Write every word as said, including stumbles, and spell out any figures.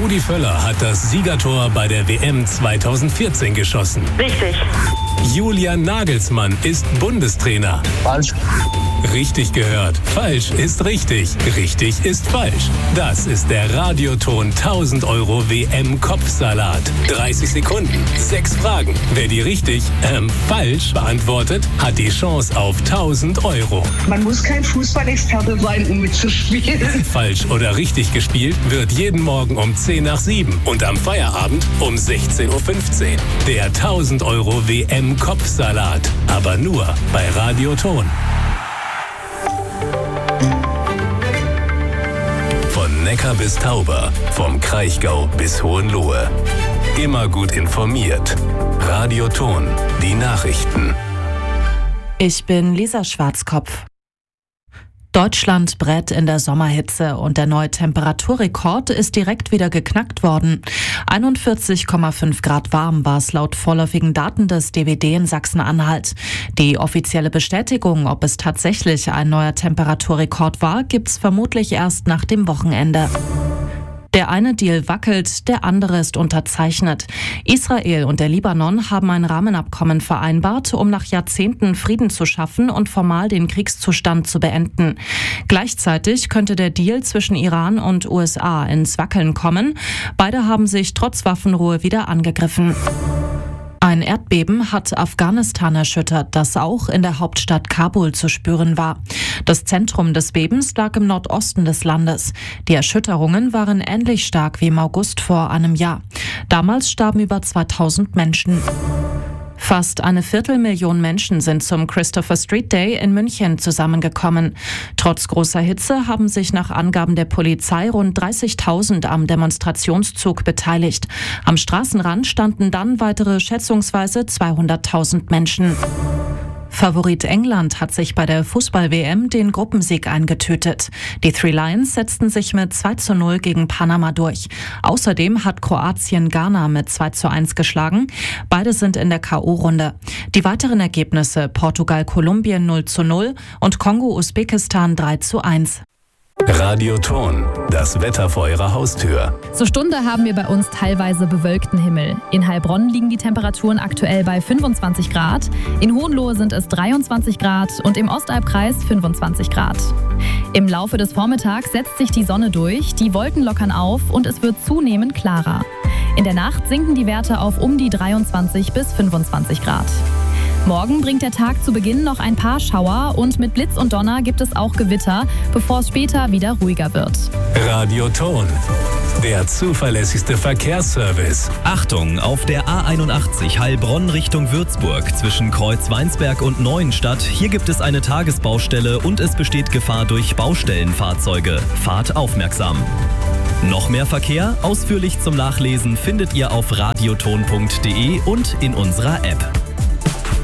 Rudi Völler hat das Siegertor bei der W M zweitausendvierzehn geschossen. Richtig. Julian Nagelsmann ist Bundestrainer. Falsch. Richtig gehört. Falsch ist richtig. Richtig ist falsch. Das ist der Radioton tausend Euro W M-Kopfsalat. dreißig Sekunden, sechs Fragen. Wer die richtig, ähm, falsch beantwortet, hat die Chance auf tausend Euro. Man muss kein Fußballexperte sein, um mitzuspielen. Falsch oder richtig gespielt wird jeden Morgen um zehn nach sieben und am Feierabend um sechzehn Uhr fünfzehn. Der tausend Euro W M-Kopfsalat. Aber nur bei Radioton. Von Neckar bis Tauber, vom Kraichgau bis Hohenlohe. Immer gut informiert. Radioton, die Nachrichten. Ich bin Lisa Schwarzkopf. Deutschland brät in der Sommerhitze und der neue Temperaturrekord ist direkt wieder geknackt worden. einundvierzig Komma fünf Grad warm war es laut vorläufigen Daten des D W D in Sachsen-Anhalt. Die offizielle Bestätigung, ob es tatsächlich ein neuer Temperaturrekord war, gibt's vermutlich erst nach dem Wochenende. Der eine Deal wackelt, der andere ist unterzeichnet. Israel und der Libanon haben ein Rahmenabkommen vereinbart, um nach Jahrzehnten Frieden zu schaffen und formal den Kriegszustand zu beenden. Gleichzeitig könnte der Deal zwischen Iran und U S A ins Wackeln kommen. Beide haben sich trotz Waffenruhe wieder angegriffen. Ein Erdbeben hat Afghanistan erschüttert, das auch in der Hauptstadt Kabul zu spüren war. Das Zentrum des Bebens lag im Nordosten des Landes. Die Erschütterungen waren ähnlich stark wie im August vor einem Jahr. Damals starben über zweitausend Menschen. Fast eine Viertelmillion Menschen sind zum Christopher Street Day in München zusammengekommen. Trotz großer Hitze haben sich nach Angaben der Polizei rund dreißigtausend am Demonstrationszug beteiligt. Am Straßenrand standen dann weitere schätzungsweise zweihunderttausend Menschen. Favorit England hat sich bei der Fußball-W M den Gruppensieg eingetütet. Die Three Lions setzten sich mit zwei zu null gegen Panama durch. Außerdem hat Kroatien Ghana mit zwei zu eins geschlagen. Beide sind in der K O-Runde. Die weiteren Ergebnisse: Portugal-Kolumbien null zu null und Kongo-Usbekistan drei zu eins. Radioton, das Wetter vor Ihrer Haustür. Zur Stunde haben wir bei uns teilweise bewölkten Himmel. In Heilbronn liegen die Temperaturen aktuell bei fünfundzwanzig Grad, in Hohenlohe sind es dreiundzwanzig Grad und im Ostalbkreis fünfundzwanzig Grad. Im Laufe des Vormittags setzt sich die Sonne durch, die Wolken lockern auf und es wird zunehmend klarer. In der Nacht sinken die Werte auf um die dreiundzwanzig bis fünfundzwanzig Grad. Morgen bringt der Tag zu Beginn noch ein paar Schauer und mit Blitz und Donner gibt es auch Gewitter, bevor es später wieder ruhiger wird. Radioton, der zuverlässigste Verkehrsservice. Achtung, auf der A einundachtzig Heilbronn Richtung Würzburg zwischen Kreuzweinsberg und Neuenstadt. Hier gibt es eine Tagesbaustelle und es besteht Gefahr durch Baustellenfahrzeuge. Fahrt aufmerksam. Noch mehr Verkehr? Ausführlich zum Nachlesen findet ihr auf radioton punkt de und in unserer App.